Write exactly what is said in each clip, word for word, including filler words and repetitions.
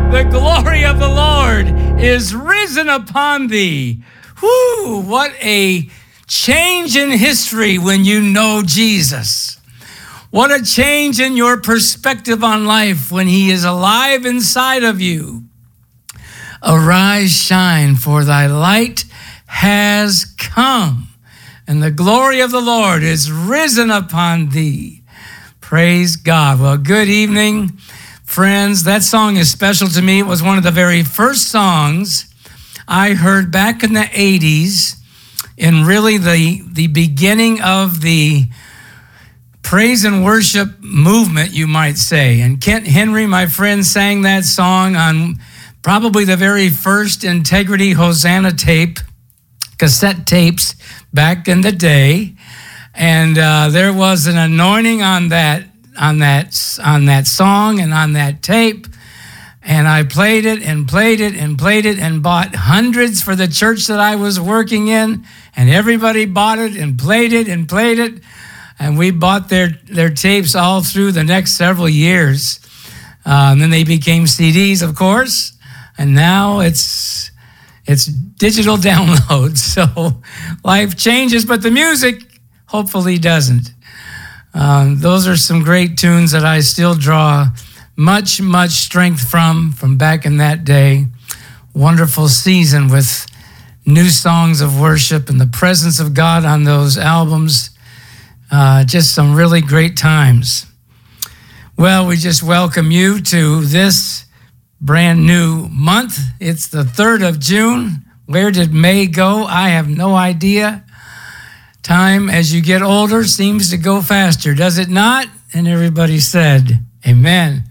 The glory of the Lord is risen upon thee. Whoo, what a change in history when you know Jesus. What a change in your perspective on life when he is alive inside of you. Arise, shine, for thy light has come, and the glory of the Lord is risen upon thee. Praise God. Well, good evening, friends. That song is special to me. It was one of the very first songs I heard back in the eighties, in really the, the beginning of the praise and worship movement, you might say. And Kent Henry, my friend, sang that song on probably the very first Integrity Hosanna tape, cassette tapes back in the day. And uh, there was an anointing on that, on that, on that song and on that tape. And I played it and played it and played it and bought hundreds for the church that I was working in. And everybody bought it and played it and played it. And we bought their, their tapes all through the next several years. Uh, and then they became C Ds, of course. And now it's it's digital downloads. So life changes, but the music hopefully doesn't. Um, those are some great tunes that I still draw much, much strength from, from back in that day. Wonderful season with new songs of worship and the presence of God on those albums. Uh, just some really great times. Well, we just welcome you to this brand new month. It's the third of June. Where did May go? I have no idea. Time as you get older seems to go faster, does it not? And everybody said, amen.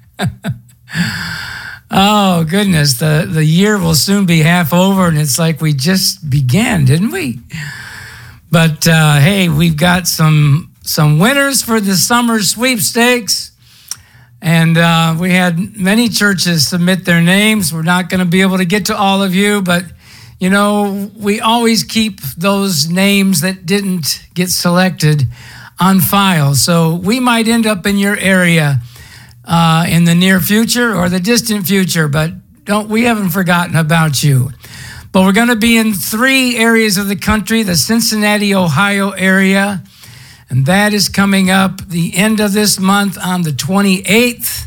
Oh, goodness. The, the year will soon be half over, and it's like we just began, didn't we? But uh, hey, we've got some, some winners for the summer sweepstakes. And uh, we had many churches submit their names. We're not going to be able to get to all of you, but, you know, we always keep those names that didn't get selected on file. So we might end up in your area uh, in the near future or the distant future, but don't we haven't forgotten about you. But we're going to be in three areas of the country, the Cincinnati, Ohio area. And that is coming up the end of this month on the twenty-eighth.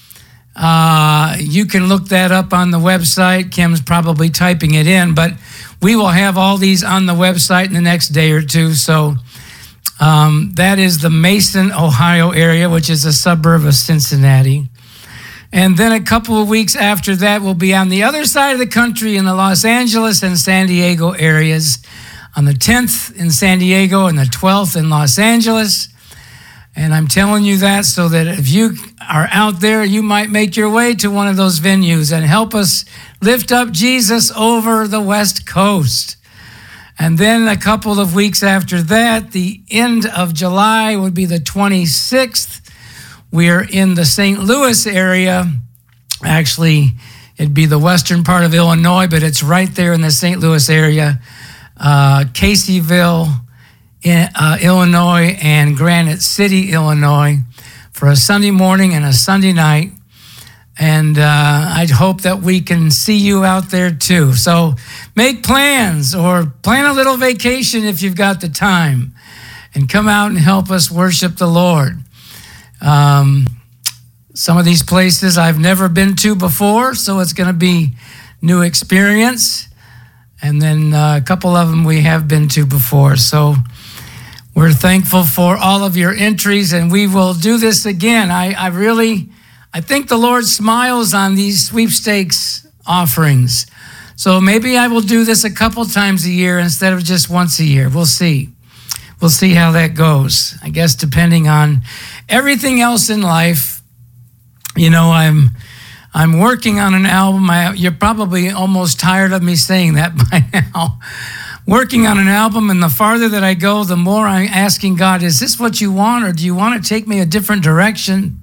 Uh, you can look that up on the website. Kim's probably typing it in, but we will have all these on the website in the next day or two. So um, that is the Mason, Ohio area, which is a suburb of Cincinnati. And then a couple of weeks after that, we'll be on the other side of the country in the Los Angeles and San Diego areas. On the tenth in San Diego and the twelfth in Los Angeles. And I'm telling you that so that if you are out there, you might make your way to one of those venues and help us lift up Jesus over the West Coast. And then a couple of weeks after that, the end of July would be the twenty-sixth. We're in the Saint Louis area. Actually, it'd be the western part of Illinois, but it's right there in the Saint Louis area. Uh, Caseyville, in, uh, Illinois, and Granite City, Illinois, for a Sunday morning and a Sunday night. And uh, I hope that we can see you out there too. So make plans or plan a little vacation if you've got the time and come out and help us worship the Lord. Um, some of these places I've never been to before, so it's going to be new experience. And then uh, a couple of them we have been to before. So we're thankful for all of your entries, and we will do this again. I, I really, I think the Lord smiles on these sweepstakes offerings. So maybe I will do this a couple times a year instead of just once a year. We'll see. We'll see how that goes. I guess depending on everything else in life. You know, I'm... I'm working on an album. I, you're probably almost tired of me saying that by now. Working on an album, and the farther that I go, the more I'm asking God, is this what you want, or do you want to take me a different direction?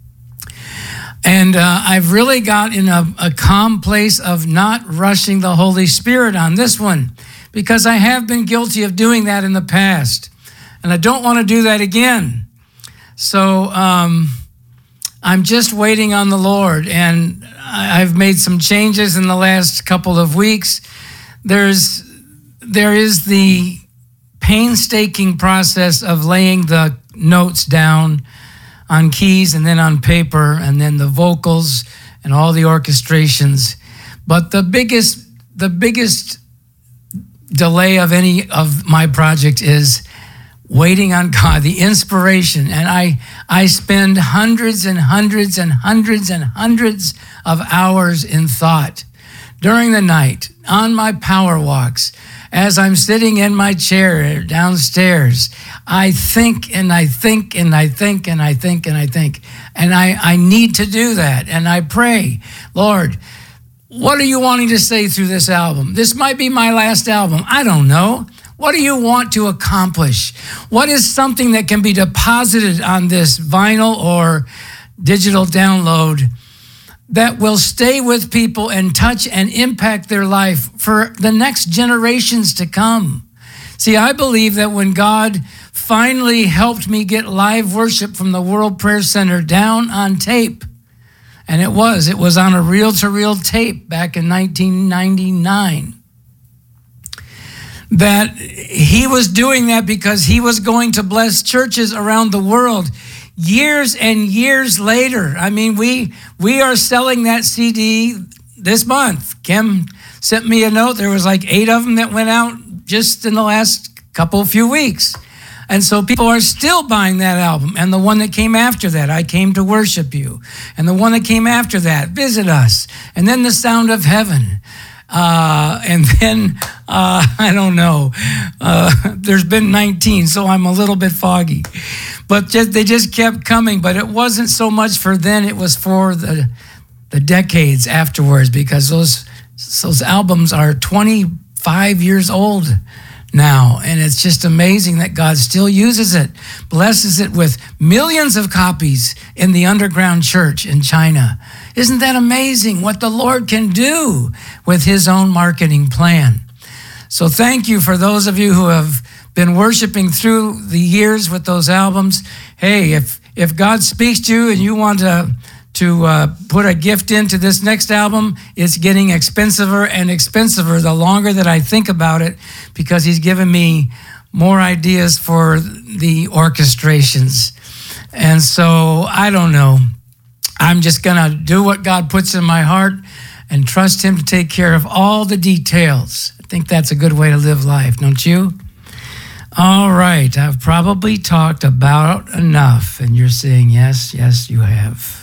And uh, I've really got in a, a calm place of not rushing the Holy Spirit on this one, because I have been guilty of doing that in the past, and I don't want to do that again. So, um, I'm just waiting on the Lord, and I've made some changes in the last couple of weeks. There's there is the painstaking process of laying the notes down on keys and then on paper, and then the vocals and all the orchestrations. But the biggest the biggest delay of any of my project is waiting on God, the inspiration. And I I spend hundreds and hundreds and hundreds and hundreds of hours in thought during the night, on my power walks, as I'm sitting in my chair downstairs. I think and I think and I think and I think and I think. And I, I need to do that. And I pray, Lord, what are you wanting to say through this album? This might be my last album. I don't know. What do you want to accomplish? What is something that can be deposited on this vinyl or digital download that will stay with people and touch and impact their life for the next generations to come? See, I believe that when God finally helped me get live worship from the World Prayer Center down on tape, and it was, it was on a reel-to-reel tape back in nineteen ninety-nine, that he was doing that because he was going to bless churches around the world. Years and years later, I mean, we we are selling that C D this month. Kim sent me a note. There was like eight of them that went out just in the last couple, few weeks. And so people are still buying that album. And the one that came after that, I Came to Worship You. And the one that came after that, Visit Us. And then The Sound of Heaven. Uh, and then, uh, I don't know, uh, there's been nineteen, so I'm a little bit foggy. But just, they just kept coming. But it wasn't so much for then, it was for the the decades afterwards, because those those albums are twenty-five years old now. And it's just amazing that God still uses it, blesses it with millions of copies in the underground church in China. Isn't that amazing what the Lord can do with his own marketing plan? So thank you for those of you who have been worshiping through the years with those albums. Hey, if if God speaks to you and you want to to uh, put a gift into this next album, it's getting expensiver and expensiver the longer that I think about it, because he's given me more ideas for the orchestrations. And so I don't know. I'm just going to do what God puts in my heart and trust him to take care of all the details. I think that's a good way to live life, don't you? All right, I've probably talked about enough, and you're saying, yes, yes, you have.